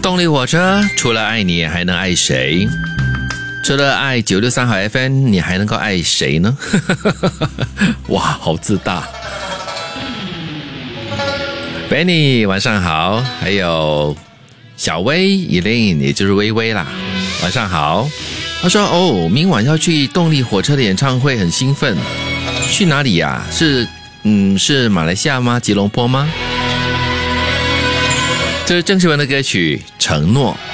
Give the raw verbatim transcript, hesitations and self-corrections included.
动力火车除了爱你还能爱谁？除了爱九六三号 F M 你还能够爱谁呢？哇，好自大。Benny 晚上好，还有小薇 Elaine 也就是微微啦，晚上好。他说哦，明晚要去动力火车的演唱会，很兴奋。去哪里呀？是嗯是马来西亚吗？吉隆坡吗？这是郑秀文的歌曲《承诺》。